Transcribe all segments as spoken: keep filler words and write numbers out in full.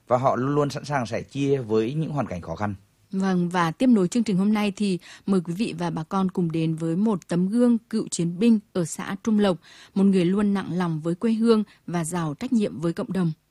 và họ luôn luôn sẵn sàng sẻ chia với những hoàn cảnh khó khăn. Vâng, và tiếp nối chương trình hôm nay thì mời quý vị và bà con cùng đến với một tấm gương cựu chiến binh ở xã Trung Lộc, một người luôn nặng lòng với quê hương và giàu trách nhiệm với cộng đồng.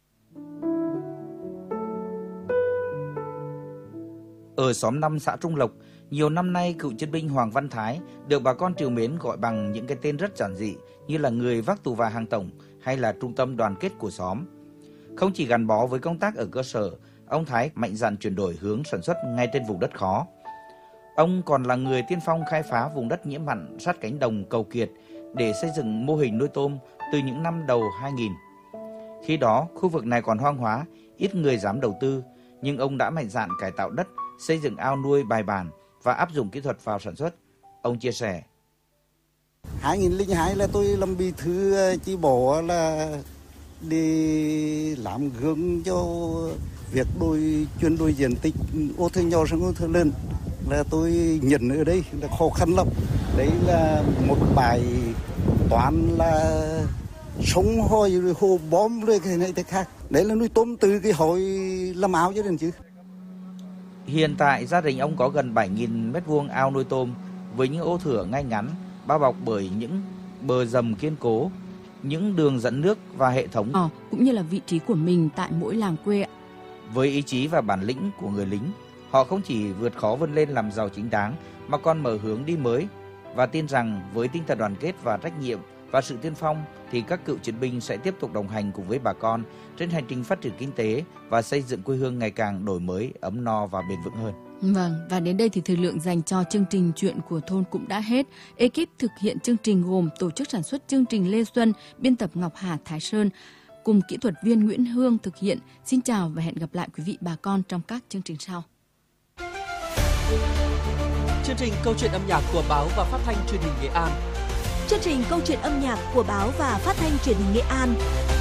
Ở xóm năm xã Trung Lộc, nhiều năm nay cựu chiến binh Hoàng Văn Thái được bà con trìu mến gọi bằng những cái tên rất giản dị như là người vác tù và hàng tổng hay là trung tâm đoàn kết của xóm. Không chỉ gắn bó với công tác ở cơ sở, ông Thái mạnh dạn chuyển đổi hướng sản xuất ngay trên vùng đất khó. Ông còn là người tiên phong khai phá vùng đất nhiễm mặn sát cánh đồng Cầu Kiệt để xây dựng mô hình nuôi tôm từ những năm đầu hai nghìn. Khi đó, khu vực này còn hoang hóa, ít người dám đầu tư, nhưng ông đã mạnh dạn cải tạo đất, xây dựng ao nuôi bài bản và áp dụng kỹ thuật vào sản xuất. Ông chia sẻ: hai nghìn lẻ hai là tôi làm bí thư chi bộ là đi làm gương cho việc đôi chuyển đổi diện tích ô thơ nhỏ sang ô thơ lớn, là tôi nhận ở đây là khó khăn lắm. Đấy là một bài toán là sống hôi rồi hồ bom rồi cái này cái khác. Đấy là nuôi tôm từ cái hồi làm áo cho đến chứ. Hiện tại gia đình ông có gần bảy nghìn mét vuông ao nuôi tôm với những ô thửa ngay ngắn, bao bọc bởi những bờ dầm kiên cố, những đường dẫn nước và hệ thống ờ, cũng như là vị trí của mình tại mỗi làng quê. Với ý chí và bản lĩnh của người lính, họ không chỉ vượt khó vươn lên làm giàu chính đáng mà còn mở hướng đi mới, và tin rằng với tinh thần đoàn kết và trách nhiệm và sự tiên phong thì các cựu chiến binh sẽ tiếp tục đồng hành cùng với bà con trên hành trình phát triển kinh tế và xây dựng quê hương ngày càng đổi mới, ấm no và bền vững hơn. Vâng, và đến đây thì thời lượng dành cho chương trình Chuyện của thôn cũng đã hết. Ekip thực hiện chương trình gồm tổ chức sản xuất chương trình Lê Xuân, biên tập Ngọc Hà, Thái Sơn, cùng kỹ thuật viên Nguyễn Hương thực hiện. Xin chào và hẹn gặp lại quý vị bà con trong các chương trình sau. Chương trình Câu chuyện âm nhạc của báo và phát thanh truyền hình Nghệ An. Chương trình Câu chuyện âm nhạc của báo và phát thanh truyền hình Nghệ An.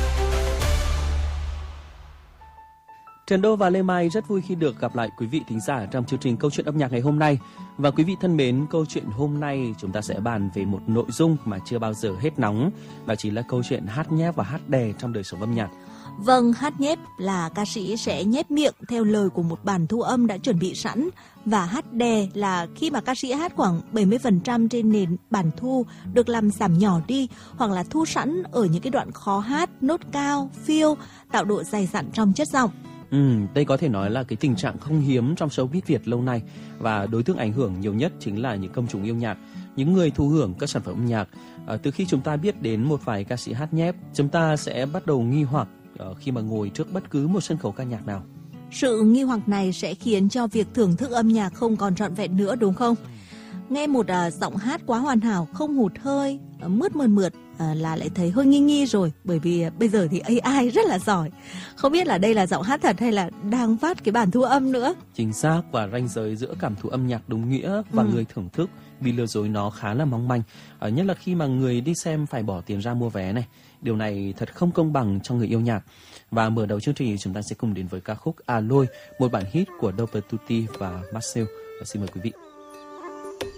Trần Đô và Lê Mai rất vui khi được gặp lại quý vị thính giả trong chương trình Câu chuyện âm nhạc ngày hôm nay. Và quý vị thân mến, câu chuyện hôm nay chúng ta sẽ bàn về một nội dung mà chưa bao giờ hết nóng, đó chính là câu chuyện hát nhép và hát đè trong đời sống âm nhạc. Vâng, hát nhép là ca sĩ sẽ nhép miệng theo lời của một bản thu âm đã chuẩn bị sẵn, và hát đè là khi mà ca sĩ hát khoảng bảy mươi phần trăm trên nền bản thu được làm giảm nhỏ đi, hoặc là thu sẵn ở những cái đoạn khó hát, nốt cao, phiêu, tạo độ dày dặn trong chất giọng. Ừ, đây có thể nói là cái tình trạng không hiếm trong showbiz Việt lâu nay, và đối tượng ảnh hưởng nhiều nhất chính là những công chúng yêu nhạc, những người thụ hưởng các sản phẩm âm nhạc. À, từ khi chúng ta biết đến một vài ca sĩ hát nhép, chúng ta sẽ bắt đầu nghi hoặc uh, khi mà ngồi trước bất cứ một sân khấu ca nhạc nào. Sự nghi hoặc này sẽ khiến cho việc thưởng thức âm nhạc không còn trọn vẹn nữa, đúng không? Nghe một uh, giọng hát quá hoàn hảo, không hụt hơi, uh, mướt mượt mượt uh, là lại thấy hơi nghi nghi rồi, bởi vì uh, bây giờ thì a i rất là giỏi. Không biết là đây là giọng hát thật hay là đang phát cái bản thu âm nữa. Chính xác, và ranh giới giữa cảm thụ âm nhạc đúng nghĩa và ừ. người thưởng thức bị lừa dối nó khá là mong manh, uh, nhất là khi mà người đi xem phải bỏ tiền ra mua vé này. Điều này thật không công bằng cho người yêu nhạc. Và mở đầu chương trình chúng ta sẽ cùng đến với ca khúc À Lôi, một bản hit của Doper Tutti và Marcel. Và xin mời quý vị.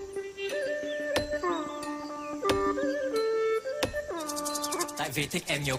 Tại vì thích em nhiều